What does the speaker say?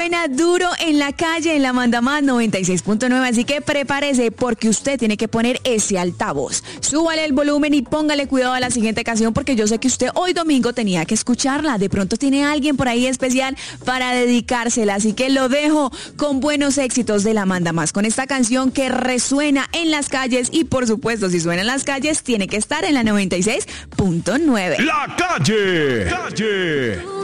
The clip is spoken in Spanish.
Suena duro en la calle, en la Manda Más 96.9, así que prepárese porque usted tiene que poner ese altavoz. Súbale el volumen y póngale cuidado a la siguiente canción porque yo sé que usted hoy domingo tenía que escucharla. De pronto tiene alguien por ahí especial para dedicársela, así que lo dejo con buenos éxitos de la Manda Más, con esta canción que resuena en las calles y por supuesto si suena en las calles tiene que estar en la 96.9. La calle.